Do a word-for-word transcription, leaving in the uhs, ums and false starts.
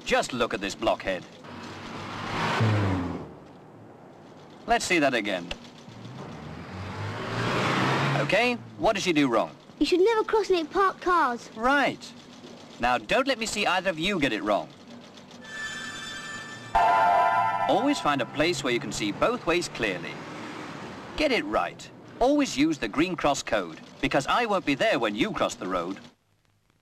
Just look at this blockhead. Let's see that again. Okay, what did she do wrong? You should never cross near parked cars. Right. Now, don't let me see either of you get it wrong. Always find a place where you can see both ways clearly. Get it right. Always use the green cross code, because I won't be there when you cross the road.